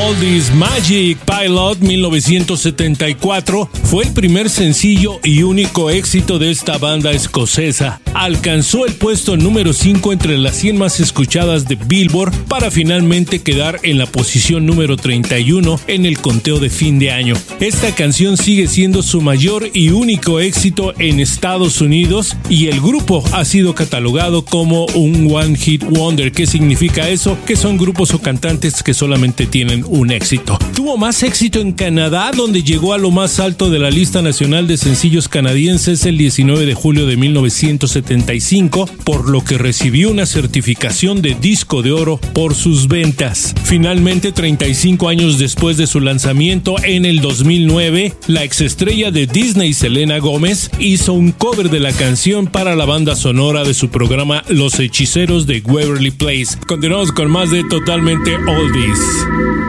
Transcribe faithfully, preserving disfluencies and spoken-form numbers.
Oldies. Magic Pilot mil novecientos setenta y cuatro fue el primer sencillo y único éxito de esta banda escocesa. Alcanzó el puesto número cinco entre las cien más escuchadas de Billboard para finalmente quedar en la posición número treinta y uno en el conteo de fin de año. Esta canción sigue siendo su mayor y único éxito en Estados Unidos y el grupo ha sido catalogado como un One Hit Wonder. ¿Qué significa eso? Que son grupos o cantantes que solamente tienen un éxito. Tuvo más éxito en Canadá, donde llegó a lo más alto de la lista nacional de sencillos canadienses el diecinueve de julio de mil novecientos setenta y cinco, por lo que recibió una certificación de disco de oro por sus ventas. Finalmente, treinta y cinco años después de su lanzamiento en el dos mil nueve, la exestrella de Disney Selena Gómez hizo un cover de la canción para la banda sonora de su programa Los Hechiceros de Waverly Place. Continuamos con más de Totalmente Oldies.